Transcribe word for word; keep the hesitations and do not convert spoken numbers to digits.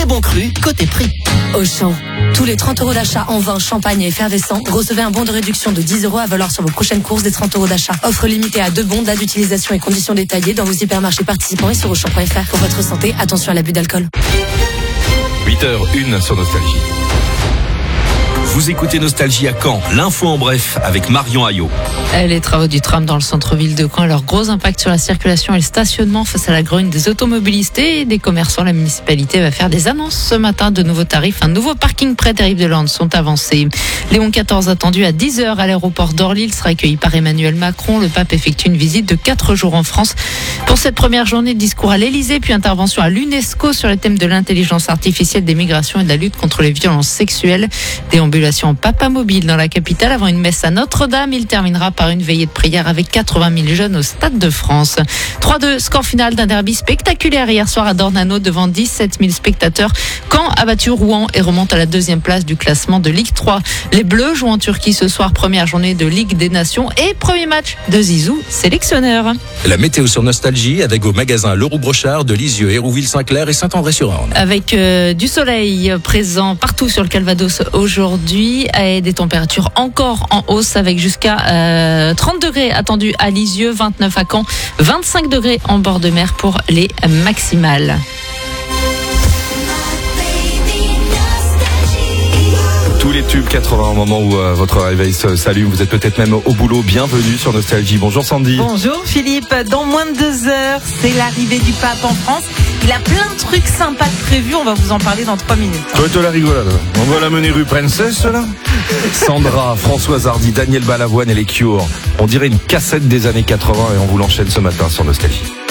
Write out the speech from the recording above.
bon cru côté prix. Auchan. Tous les trente euros d'achat en vin, champagne et effervescent, recevez un bon de réduction de dix euros à valoir sur vos prochaines courses des trente euros d'achat. Offre limitée à deux bons, date d'utilisation et conditions détaillées dans vos hypermarchés participants et sur auchan point f r. Pour votre santé, attention à l'abus d'alcool. huit heures une sur Nostalgie. Vous écoutez Nostalgie à Caen, l'info en bref avec Marion Ayot. Les travaux du tram dans le centre-ville de Caen et leur gros impact sur la circulation et le stationnement face à la grogne des automobilistes et des commerçants. La municipalité va faire des annonces ce matin. De nouveaux tarifs, un nouveau parking près des Rives-de-Landes sont avancés. Léon quatorze attendu à dix heures à l'aéroport d'Orly. Il sera accueilli par Emmanuel Macron. Le pape effectue une visite de quatre jours en France. Pour cette première journée, discours à l'Élysée, puis intervention à l'UNESCO sur les thèmes de l'intelligence artificielle, des migrations et de la lutte contre les violences sexuelles. Déambulation en Papa Mobile dans la capitale avant une messe à Notre-Dame. Il terminera par une veillée de prière avec quatre-vingt mille jeunes au Stade de France. trois deux, score final d'un derby spectaculaire hier soir à Dornano devant dix-sept mille spectateurs. Caen a battu Rouen et remonte à la deuxième place du classement de Ligue trois. Les Bleus jouent en Turquie ce soir, première journée de Ligue des Nations et premier match de Zizou, sélectionneur. La météo sur Nostalgie avec vos magasins Leroux Brochard, de Lisieux, Hérouville-Saint-Clair et Saint-André-sur-Orne. Avec euh, du soleil présent partout sur le Calvados aujourd'hui et des températures encore en hausse avec jusqu'à euh, trente degrés attendus à Lisieux, vingt-neuf à Caen, vingt-cinq degrés en bord de mer pour les maximales. Tous les tubes quatre-vingts au moment où euh, votre réveil s'allume. Vous êtes peut-être même au boulot. Bienvenue sur Nostalgie. Bonjour Sandy. Bonjour Philippe. Dans moins de deux heures, c'est l'arrivée du pape en France. Il a plein de trucs sympas de prévus. On va vous en parler dans trois minutes. Toi, toi la rigolade. On va la mener rue Princesse, là. Sandra, Françoise Hardy, Daniel Balavoine et les Cure. On dirait une cassette des années quatre-vingts et on vous l'enchaîne ce matin sur Nostalgie.